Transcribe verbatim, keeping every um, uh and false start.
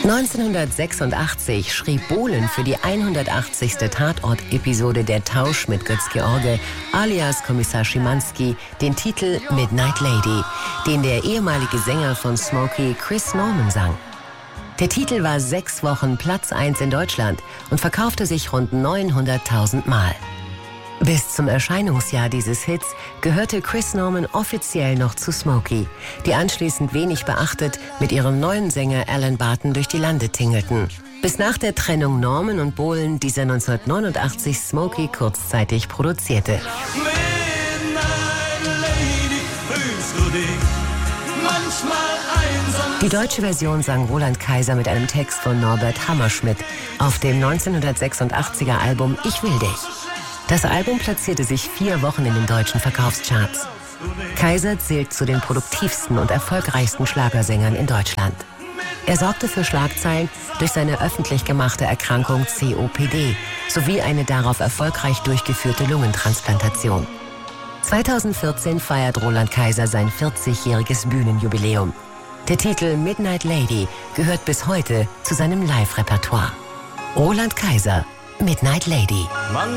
neunzehnhundertsechsundachtzig schrieb Bohlen für die hundertachtzigste Tatort-Episode Der Tausch mit Götz George alias Kommissar Schimanski den Titel Midnight Lady, den der ehemalige Sänger von Smokey Chris Norman sang. Der Titel war sechs Wochen Platz eins in Deutschland und verkaufte sich rund neunhunderttausend Mal. Bis zum Erscheinungsjahr dieses Hits gehörte Chris Norman offiziell noch zu Smokey, die anschließend wenig beachtet mit ihrem neuen Sänger Alan Barton durch die Lande tingelten. Bis nach der Trennung Norman und Bohlen dieser neunzehnhundertneunundachtzig Smokey kurzzeitig produzierte. Die deutsche Version sang Roland Kaiser mit einem Text von Norbert Hammerschmidt auf dem neunzehnhundertsechsundachtziger Album Ich will dich. Das Album platzierte sich vier Wochen in den deutschen Verkaufscharts. Kaiser zählt zu den produktivsten und erfolgreichsten Schlagersängern in Deutschland. Er sorgte für Schlagzeilen durch seine öffentlich gemachte Erkrankung C O P D sowie eine darauf erfolgreich durchgeführte Lungentransplantation. zweitausendvierzehn feiert Roland Kaiser sein vierzigjähriges Bühnenjubiläum. Der Titel Midnight Lady gehört bis heute zu seinem Live-Repertoire. Roland Kaiser, Midnight Lady. Mann